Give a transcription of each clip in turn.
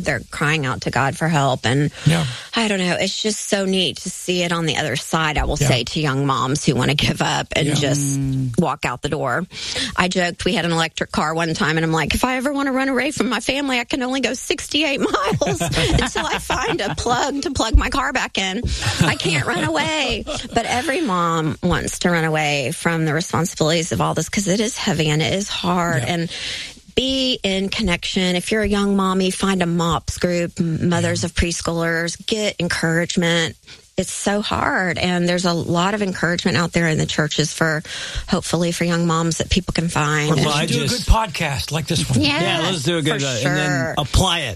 they're crying out to God for help. And I don't know, it's just so neat to see it on the other side, I will say, to young moms who want to give up and just walk out the door. I joked we had an electric car one time, and I'm like, if I ever want to run away from my family, I can only go 68 miles until I find a plug to plug my car back in. I can't run away. But every mom wants to run away from the responsibilities of all this, because it is heavy and it is hard. And be in connection. If you're a young mommy, find a MOPS group, mothers of preschoolers, get encouragement. It's so hard, and there's a lot of encouragement out there in the churches hopefully for young moms that people can find. Well, I do a good podcast like this one. Yeah, let's do a good one. And then apply it.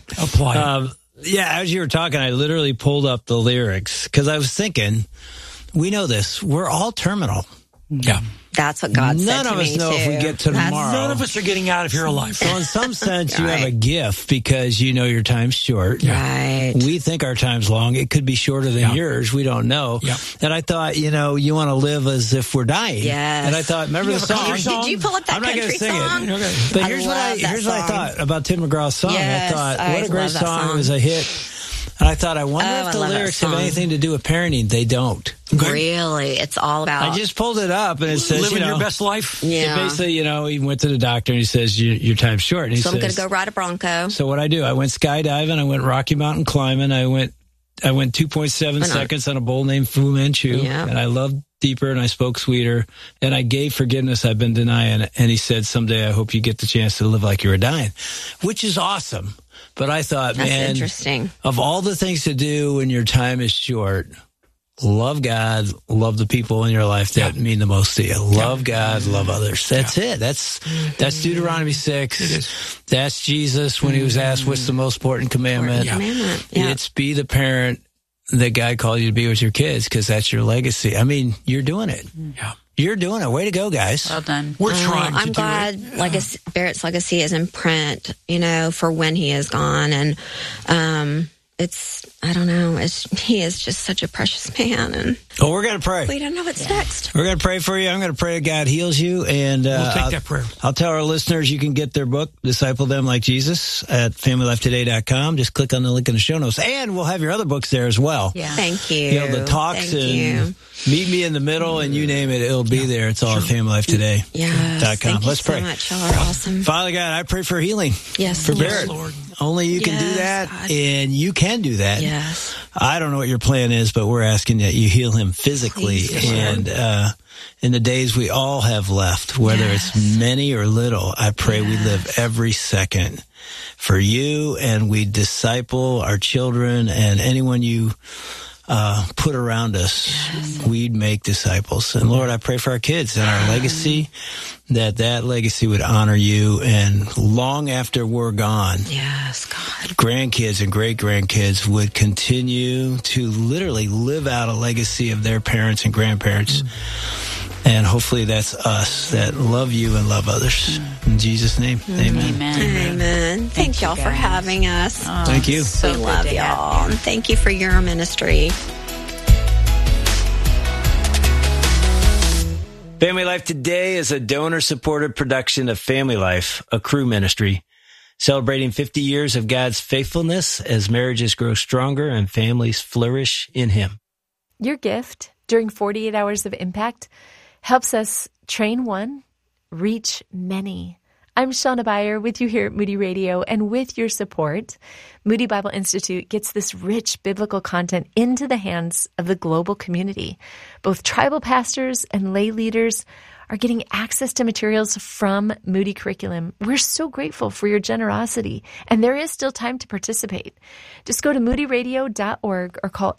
As you were talking, I literally pulled up the lyrics because I was thinking, we know this. We're all terminal. Yeah. That's what God said to me, None of us know if we get to tomorrow. None of us are getting out of here alive. So in some sense, you have a gift because you know your time's short. Right. We think our time's long. It could be shorter than yours. We don't know. And I thought, you want to live as if we're dying. Yes. And I thought, remember the song? Did you pull up that country song? I'm not going to sing it. But here's what I thought about Tim McGraw's song. Yes, I thought, what a great song. It was a hit. And I thought, I wonder if the lyrics have anything to do with parenting. They don't. Really? It's all about... I just pulled it up, and it says, living your best life. Yeah. Basically, he went to the doctor, and he says, your time's short. And he so says, I'm going to go ride a Bronco. So what I do, I went skydiving, I went Rocky Mountain climbing, I went 2.7 seconds on a bull named Fu Manchu, and I loved deeper, and I spoke sweeter, and I gave forgiveness I've been denying. And he said, someday I hope you get the chance to live like you were dying, which is awesome. But I thought, that's interesting. Of all the things to do when your time is short, love God, love the people in your life that mean the most to you. Love God, love others. That's it. That's Deuteronomy 6. It is. That's Jesus when he was asked, what's the most important commandment? It's be the parent that God called you to be with your kids, because that's your legacy. I mean, you're doing it. Yeah. You're doing it. Way to go, guys. Well done. We're trying to I'm glad Barrett's legacy is in print, for when he is gone. And I don't know, he is just such a precious man. And we're going to pray. We don't know what's next. We're going to pray for you. I'm going to pray that God heals you. And we'll take that prayer. I'll tell our listeners you can get their book, Disciple Them Like Jesus, at FamilyLifeToday.com. Just click on the link in the show notes. And we'll have your other books there as well. Yeah. Thank you. The talks Meet Me in the Middle, and you name it, it'll be there. It's all at FamilyLifeToday.com. Yes. Let's pray. So much. Y'all are awesome. Father God, I pray for healing. Yes. For Barrett. Yes, Lord. Only you can do that, God. and you can do that. Yes. I don't know what your plan is, but we're asking that you heal him physically. Please, and in the days we all have left, whether it's many or little, I pray we live every second for you, and we disciple our children and anyone you put around us. We'd make disciples. And Lord, I pray for our kids and our legacy, that legacy would honor you, and long after we're gone, grandkids and great-grandkids would continue to literally live out a legacy of their parents and grandparents. And hopefully that's us that love you and love others. In Jesus' name, amen. Amen. Thank y'all for having us. Thank you. We love y'all. And thank you for your ministry. Family Life Today is a donor-supported production of Family Life, a crew ministry, celebrating 50 years of God's faithfulness as marriages grow stronger and families flourish in Him. Your gift during 48 Hours of Impact helps us train one, reach many. I'm Shauna Beyer with you here at Moody Radio, and with your support, Moody Bible Institute gets this rich biblical content into the hands of the global community. Both tribal pastors and lay leaders are getting access to materials from Moody Curriculum. We're so grateful for your generosity, and there is still time to participate. Just go to moodyradio.org or call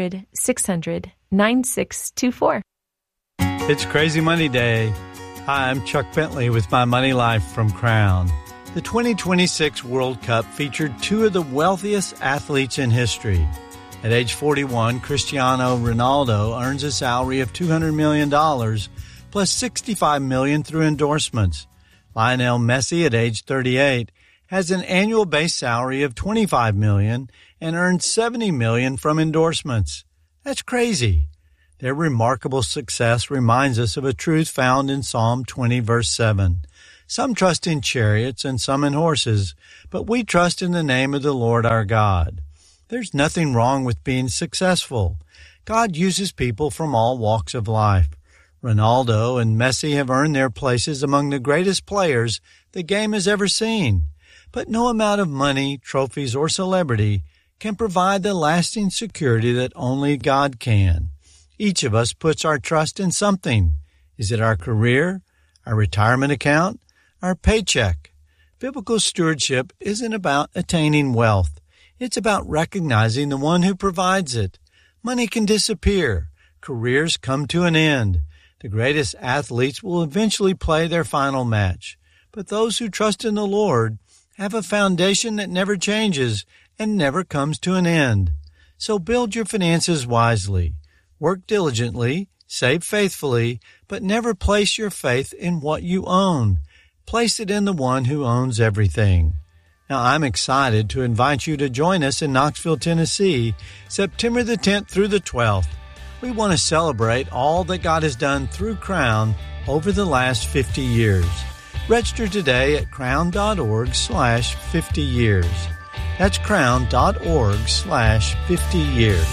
800-600-9624. It's Crazy Money Day. Hi, I'm Chuck Bentley with My Money Life from Crown. The 2026 World Cup featured two of the wealthiest athletes in history. At age 41, Cristiano Ronaldo earns a salary of $200 million, plus $65 million through endorsements. Lionel Messi, at age 38, has an annual base salary of $25 million and earns $70 million from endorsements. That's crazy. Their remarkable success reminds us of a truth found in Psalm 20, verse 7. Some trust in chariots and some in horses, but we trust in the name of the Lord our God. There's nothing wrong with being successful. God uses people from all walks of life. Ronaldo and Messi have earned their places among the greatest players the game has ever seen. But no amount of money, trophies, or celebrity can provide the lasting security that only God can. Each of us puts our trust in something. Is it our career, our retirement account, our paycheck? Biblical stewardship isn't about attaining wealth. It's about recognizing the one who provides it. Money can disappear. Careers come to an end. The greatest athletes will eventually play their final match. But those who trust in the Lord have a foundation that never changes and never comes to an end. So build your finances wisely. Work diligently, save faithfully, but never place your faith in what you own. Place it in the one who owns everything. Now, I'm excited to invite you to join us in Knoxville, Tennessee, September the 10th through the 12th. We want to celebrate all that God has done through Crown over the last 50 years. Register today at crown.org/50 years. That's crown.org/50 years.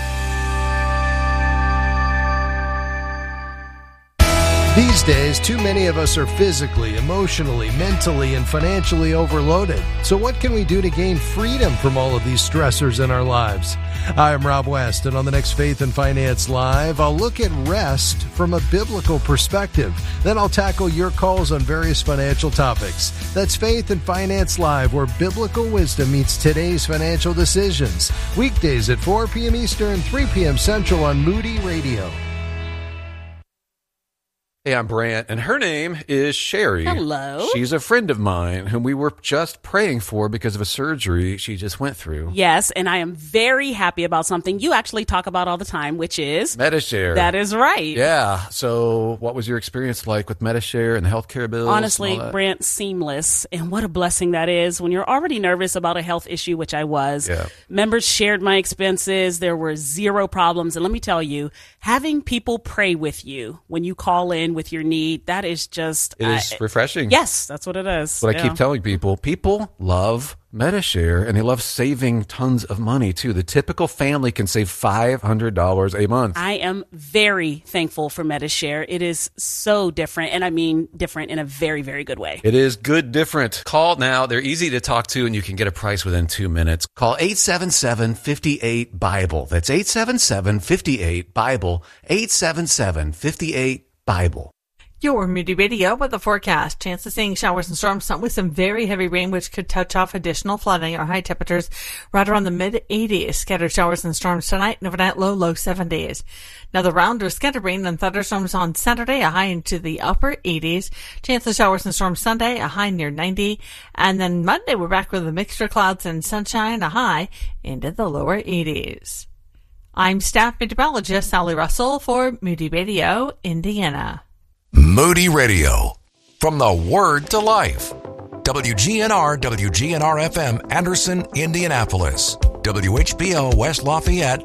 These days, too many of us are physically, emotionally, mentally, and financially overloaded. So what can we do to gain freedom from all of these stressors in our lives? Hi, I'm Rob West, and on the next Faith and Finance Live, I'll look at rest from a biblical perspective. Then I'll tackle your calls on various financial topics. That's Faith and Finance Live, where biblical wisdom meets today's financial decisions. Weekdays at 4 p.m. Eastern, 3 p.m. Central on Moody Radio. Hey, I'm Brant, and her name is Sherry. Hello. She's a friend of mine whom we were just praying for because of a surgery she just went through. Yes, and I am very happy about something you actually talk about all the time, which is Medi-Share. That is right. Yeah. So what was your experience like with Medi-Share and the healthcare bills? Honestly, Brant, seamless. And what a blessing that is when you're already nervous about a health issue, which I was. Yeah. Members shared my expenses. There were zero problems. And let me tell you, having people pray with you when you call in with your need, that is just... It is refreshing. Yes, that's what it is. But I keep telling people love Medi-Share, and they love saving tons of money, too. The typical family can save $500 a month. I am very thankful for Medi-Share. It is so different, and I mean different in a very, very good way. It is good different. Call now. They're easy to talk to, and you can get a price within 2 minutes. Call 877-58-BIBLE. That's 877-58-BIBLE. 877-58-BIBLE. Your Moody Radio with the forecast. Chance of seeing showers and storms, some with some very heavy rain, which could touch off additional flooding. Our high temperatures right around the mid-80s. Scattered showers and storms tonight, and overnight low 70s. Now the round of scattered rain and thunderstorms on Saturday, a high into the upper 80s. Chance of showers and storms Sunday, a high near 90. And then Monday, we're back with a mixture of clouds and sunshine, a high into the lower 80s. I'm staff meteorologist Sally Russell for Moody Radio, Indiana. Moody Radio, from the Word to Life. WGNR, WGNR-FM, Anderson, Indianapolis. WHBO, West Lafayette,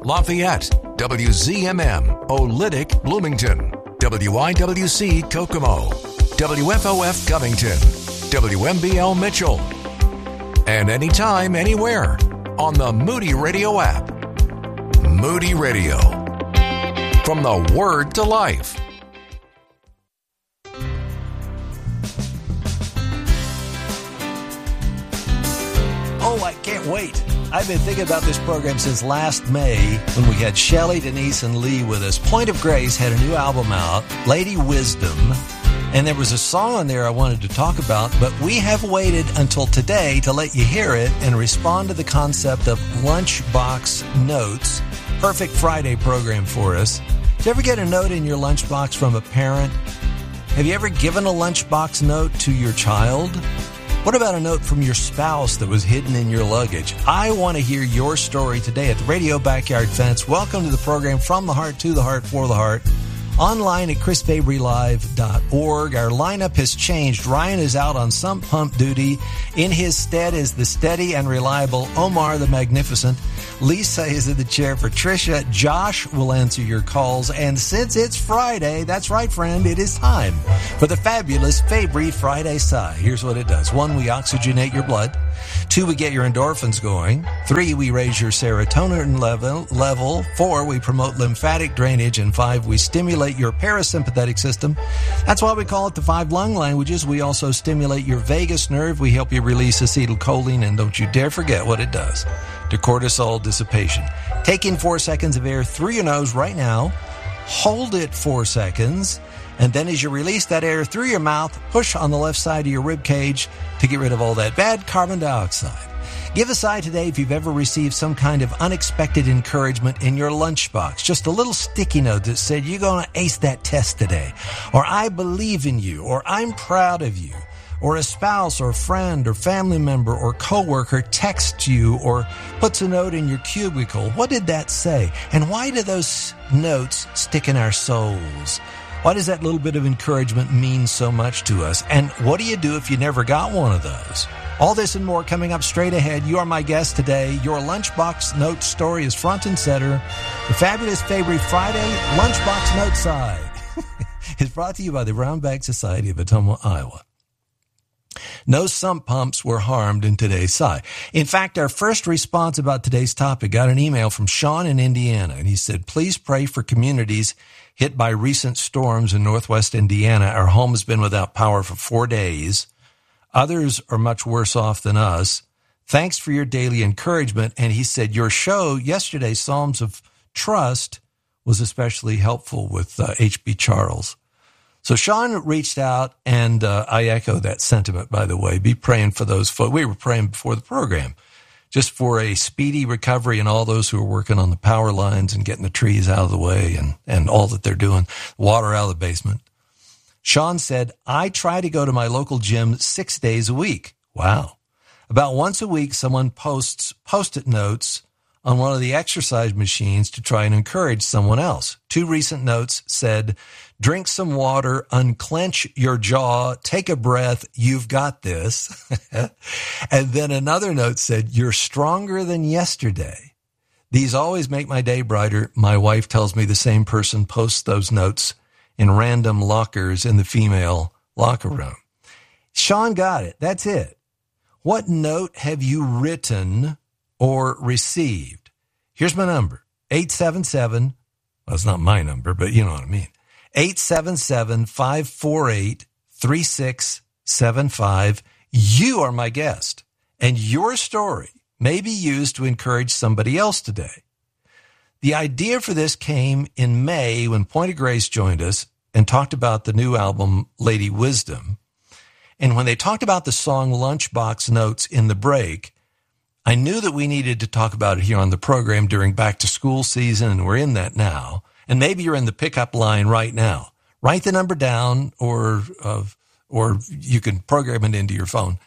WZMM, Olytic, Bloomington. WIWC, Kokomo. WFOF, Covington. WMBL, Mitchell. And anytime, anywhere, on the Moody Radio app. Moody Radio, from the Word to Life. Oh, I can't wait. I've been thinking about this program since last May when we had Shelley, Denise, and Lee with us. Point of Grace had a new album out, Lady Wisdom, and there was a song on there I wanted to talk about, but we have waited until today to let you hear it and respond to the concept of lunchbox notes. Perfect Friday program for us. Did you ever get a note in your lunchbox from a parent? Have you ever given a lunchbox note to your child? What about a note from your spouse that was hidden in your luggage? I want to hear your story today at the Radio Backyard Fence. Welcome to the program, From the Heart, to the Heart, for the Heart. Online at chrisbaberylive.org. Our lineup has changed. Ryan is out on sump pump duty. In his stead is the steady and reliable Omar the Magnificent. Lisa is in the chair for Trisha. Josh will answer your calls. And since it's Friday, that's right, friend, it is time for the fabulous Fabry Friday Sigh. Here's what it does. 1, we oxygenate your blood. 2, we get your endorphins going. 3, we raise your serotonin level. 4, we promote lymphatic drainage. And 5, we stimulate your parasympathetic system. That's why we call it the 5 lung languages. We also stimulate your vagus nerve. We help you release acetylcholine. And don't you dare forget what it does to cortisol dissipation. Take in 4 seconds of air through your nose right now. Hold it 4 seconds. And then as you release that air through your mouth, push on the left side of your rib cage to get rid of all that bad carbon dioxide. Give a sigh today if you've ever received some kind of unexpected encouragement in your lunchbox. Just a little sticky note that said, you're going to ace that test today. Or I believe in you. Or I'm proud of you. Or a spouse or friend or family member or coworker texts you or puts a note in your cubicle. What did that say? And why do those notes stick in our souls? Why does that little bit of encouragement mean so much to us? And what do you do if you never got one of those? All this and more coming up straight ahead. You are my guest today. Your Lunchbox Note story is front and center. The fabulous Fabry Friday Lunchbox Note Side is brought to you by the Brown Bag Society of Ottumwa, Iowa. No sump pumps were harmed in today's sigh. In fact, our first response about today's topic got an email from Sean in Indiana, and he said, please pray for communities hit by recent storms in northwest Indiana. Our home has been without power for 4 days. Others are much worse off than us. Thanks for your daily encouragement. And he said, your show yesterday, Psalms of Trust, was especially helpful with H.B. Charles. So Sean reached out, and I echo that sentiment, by the way. Be praying for those folks. We were praying before the program, just for a speedy recovery and all those who are working on the power lines and getting the trees out of the way and all that they're doing, water out of the basement. Sean said, I try to go to my local gym 6 days a week. Wow. About once a week, someone posts Post-it notes on one of the exercise machines to try and encourage someone else. 2 recent notes said, drink some water, unclench your jaw, take a breath, you've got this. And then another note said, you're stronger than yesterday. These always make my day brighter. My wife tells me the same person posts those notes in random lockers in the female locker room. Sean got it. That's it. What note have you written or received? Here's my number, 877. Well, it's not my number, but you know what I mean. 877-548-3675. You are my guest, and your story may be used to encourage somebody else today. The idea for this came in May when Point of Grace joined us and talked about the new album, Lady Wisdom. And when they talked about the song Lunchbox Notes in the break, I knew that we needed to talk about it here on the program during back to school season, and we're in that now. And maybe you're in the pickup line right now. Write the number down, or you can program it into your phone.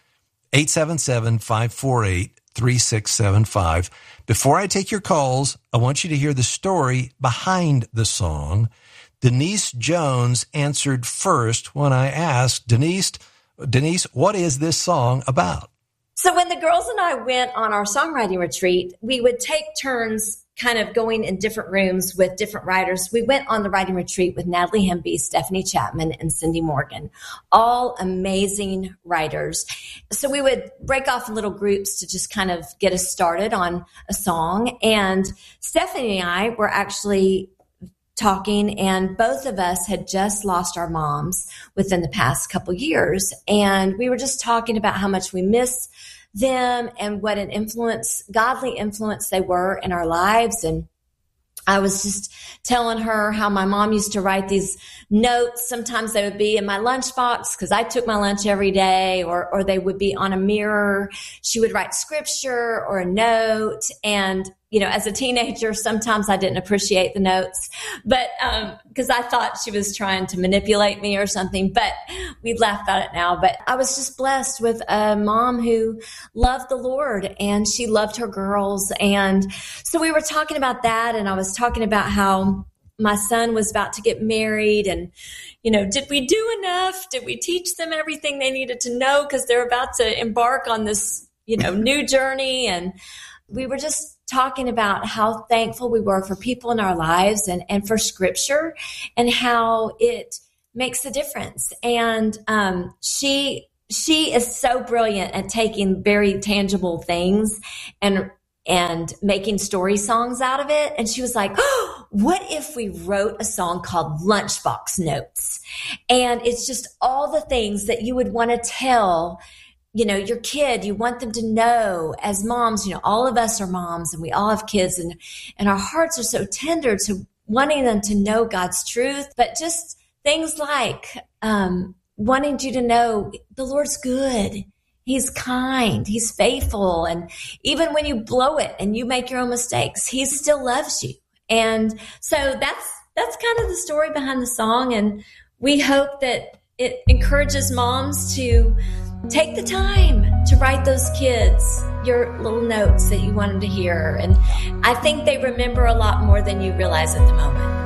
877-548-3675. Before I take your calls, I want you to hear the story behind the song. Denise Jones answered first when I asked, Denise, what is this song about? So when the girls and I went on our songwriting retreat, we would take turns kind of going in different rooms with different writers. We went on the writing retreat with Natalie Hemby, Stephanie Chapman, and Cindy Morgan, all amazing writers. So we would break off in little groups to just kind of get us started on a song. And Stephanie and I were actually talking, and both of us had just lost our moms within the past couple years. And we were just talking about how much we miss them and what an influence, godly influence they were in our lives. And I was just telling her how my mom used to write these notes. Sometimes they would be in my lunchbox because I took my lunch every day, or they would be on a mirror. She would write scripture or a note. And, you know, as a teenager, sometimes I didn't appreciate the notes, but because I thought she was trying to manipulate me or something, but we laugh about it now. But I was just blessed with a mom who loved the Lord, and she loved her girls. And so we were talking about that, and I was talking about how my son was about to get married, and, you know, did we do enough? Did we teach them everything they needed to know? Because they're about to embark on this, you know, new journey. And we were just talking about how thankful we were for people in our lives and for scripture and how it makes a difference. And she is so brilliant at taking very tangible things and making story songs out of it. And she was like, oh, what if we wrote a song called Lunchbox Notes? And it's just all the things that you would want to tell, your kid. You want them to know as moms, all of us are moms and we all have kids, and our hearts are so tender to wanting them to know God's truth. But just things like wanting you to know the Lord's good. He's kind. He's faithful. And even when you blow it and you make your own mistakes, he still loves you. And so that's kind of the story behind the song. And we hope that it encourages moms to take the time to write those kids your little notes that you want them to hear. And I think they remember a lot more than you realize at the moment.